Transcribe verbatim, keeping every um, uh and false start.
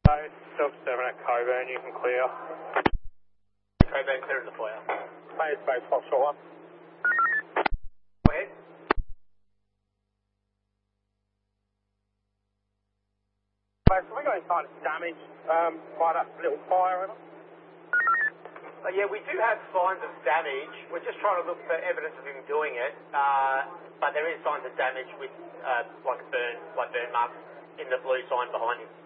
So, Silk seven at Coburn, you can clear. Coburn, clear in the foyer. Space, space, Foxtrot one. Go ahead. Space, have we got any sign of damage um, by that little fire over? Uh, yeah, we do have signs of damage. We're just trying to look for evidence of him doing it, uh, but there is signs of damage with uh, like burn, like burn marks in the blue sign behind him.